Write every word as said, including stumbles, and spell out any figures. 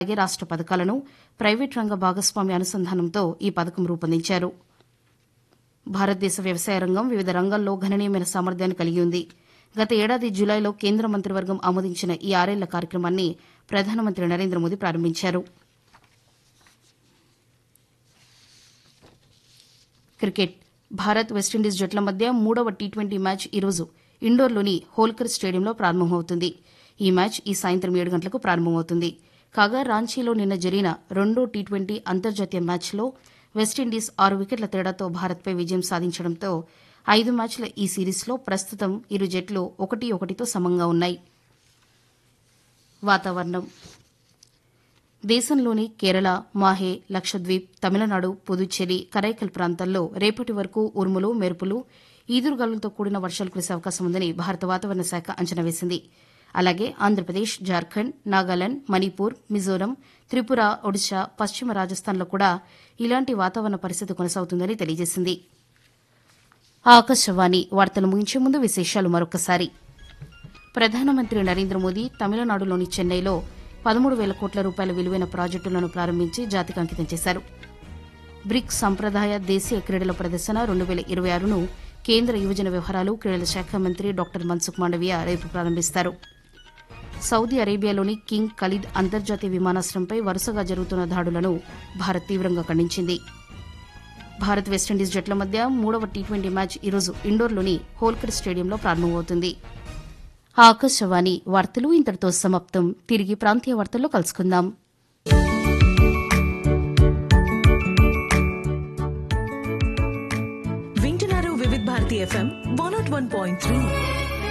అలాగే రాష్ట పథకాలను ప్రైవేటు రంగ భాగస్వామ్య అనుసంధానంతో ఈ పథకం రూపొందించారు. భారతదేశ వ్యవసాయ రంగం వివిధ రంగాల్లో గణనీయమైన సామర్థ్యాన్ని కలిగి ఉంది. గత ఏడాది జులైలో కేంద్ర మంత్రివర్గం ఆమోదించిన ఈ ఆరేళ్ల కార్యక్రమాన్ని ప్రధానమంత్రి నరేంద్ర మోదీ ప్రారంభించారు. క్రికెట్ భారత్ వెస్టిండీస్ జట్ల మధ్య మూడవ టీ ట్వంటీ మ్యాచ్ ఈరోజు ఇండోర్లోని హోల్కర్ స్టేడియంలో ప్రారంభమవుతుంది. ఈ మ్యాచ్ ఈ సాయంత్రం ఏడు గంటలకు ప్రారంభమవుతుంది. కాగా రాంచీలో నిన్న జరిగిన రెండో టీ ట్వంటీ అంతర్జాతీయ మ్యాచ్లో వెస్టిండీస్ ఆరు వికెట్ల తేడాతో భారత్పై విజయం సాధించడంతో ఐదు మ్యాచ్ల ఈ సిరీస్లో ప్రస్తుతం ఇరు జట్లు ఒకటి ఒకటితో సమంగా ఉన్నాయి. వాతావరణం దేశంలోని కేరళ, మాహే, లక్షద్వీప్, తమిళనాడు, పుదుచ్చేరి, కరైకల్ ప్రాంతాల్లో రేపటి వరకు ఉరుములు, మెరుపులు, ఈదురుగాలులతో కూడిన వర్షాలు కురిసే అవకాశం ఉందని భారత వాతావరణ శాఖ అంచనా వేసింది. అలాగే ఆంధ్రప్రదేశ్, జార్ఖండ్, నాగాలాండ్, మణిపూర్, మిజోరం, త్రిపుర, ఒడిశా, పశ్చిమ రాజస్థాన్లో కూడా ఇలాంటి వాతావరణ పరిస్థితి కొనసాగుతుందని తెలియజేసింది. ఆకాశవాణి వార్తలు ముగించే ముందు విశేషాలు మరొకసారి. ప్రధానమంత్రి నరేంద్ర మోదీ తమిళనాడులోని చెన్నైలో పదమూడు వేల కోట్ల రూపాయల విలువైన ప్రాజెక్టులను ప్రారంభించి జాతికి అంకితం చేశారు. బ్రిక్స్ సంప్రదాయ దేశీయ క్రీడల ప్రదర్శన రెండు వేల ఇరవై ఆరును కేంద్ర యువజన వ్యవహారాలు, క్రీడల శాఖ మంత్రి డాక్టర్ మన్సుఖ్ మాండవీయ రేపు ప్రారంభిస్తారు. సౌదీ అరేబియాలోని కింగ్ ఖలీద్ అంతర్జాతీయ విమానాశ్రయంపై వరుసగా జరుగుతున్న దాడులను భారత్ తీవ్రంగా ఖండించింది. భారత్ వెస్టిండీస్ జట్ల మధ్య మూడవ టీ ట్వంటీ మ్యాచ్ ఈరోజు ఇండోర్లోని హోల్కర్ స్టేడియంలో ప్రారంభమవుతుంది. ఆకాశవాణి వార్తలు ఇంతటితో సమాప్తం. తిరిగి ప్రాంతీయ వార్తల్లో కలుసుకుందాం. వింటున్నారు వివిధ Bharati FM one not one point three.